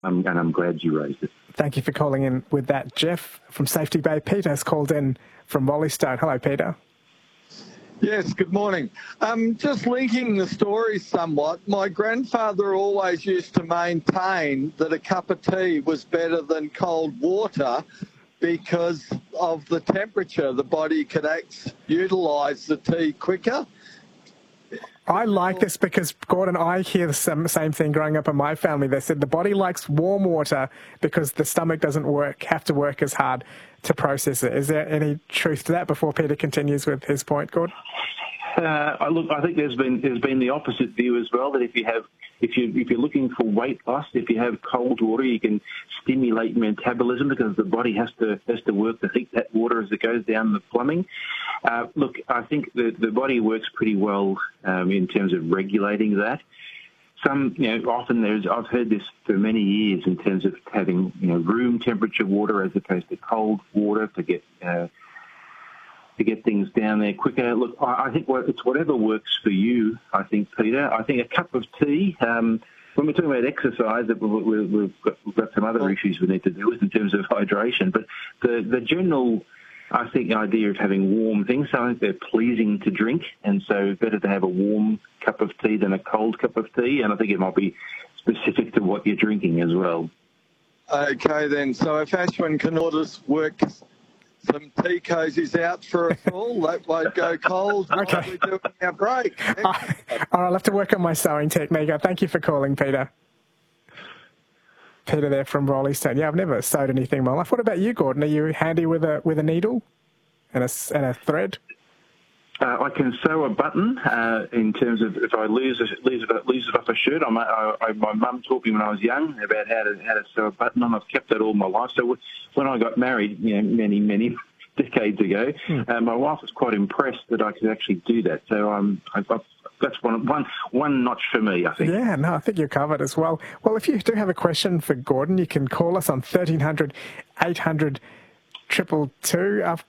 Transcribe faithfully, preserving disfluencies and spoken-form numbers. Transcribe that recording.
I'm, and I'm glad you raised it. Thank you for calling in with that, Jeff from Safety Bay. Peter's called in from Rollystone. Hello, Peter. Yes, good morning. Um, just linking the story somewhat, my grandfather always used to maintain that a cup of tea was better than cold water because of the temperature. The body could act, utilise the tea quicker. I like this because, Gordon, I hear the same, same thing growing up in my family. They said the body likes warm water because the stomach doesn't work, have to work as hard to process it. Is there any truth to that before Peter continues with his point, Gordon? Uh, look, I think there's been there's been the opposite view as well. That if you have if you if you're looking for weight loss, if you have cold water, you can stimulate metabolism because the body has to has to work to heat that water as it goes down the plumbing. Uh, look, I think the the body works pretty well um, in terms of regulating that. Some, you know, often there's I've heard this for many years in terms of having you know room temperature water as opposed to cold water to get. Uh, to get things down there quicker. Look, I think it's whatever works for you, I think, Peter. I think a cup of tea, um, when we're talking about exercise, we've got, we've got some other issues we need to deal with in terms of hydration, but the, the general, I think, idea of having warm things, I think they're pleasing to drink, and so better to have a warm cup of tea than a cold cup of tea, and I think it might be specific to what you're drinking as well. Okay, then. So if Ashwin can order work some tea cozies out for us all, that won't go cold while Okay. we're doing our break. I, I'll have to work on my sewing technique. Thank you for calling, Peter. Peter there from Rollystone. Yeah, I've never sewed anything in my life. What about you, Gordon? Are you handy with a with a needle and a, and a thread? Uh, I can sew a button uh, in terms of if I lose it, lose it, lose it off a shirt. I'm, I, I, my mum taught me when I was young about how to how to sew a button, and I've kept that all my life. So when I got married, you know, many many decades ago, hmm. uh, my wife was quite impressed that I could actually do that. So um, I, I, that's one one one notch for me, I think. Yeah, no, I think you're covered as well. Well, if you do have a question for Gordon, you can call us on thirteen hundred, eight hundred, two two two.